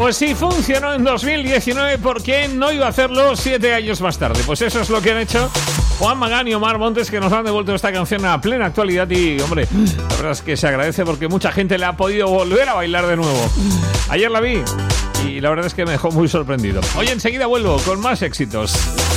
Pues sí, funcionó en 2019, ¿por qué no iba a hacerlo 7 años más tarde? Pues eso es lo que han hecho Juan Magán y Omar Montes, que nos han devuelto esta canción a plena actualidad y, hombre, la verdad es que se agradece porque mucha gente le ha podido volver a bailar de nuevo. Ayer la vi y la verdad es que me dejó muy sorprendido. Hoy enseguida vuelvo con más éxitos.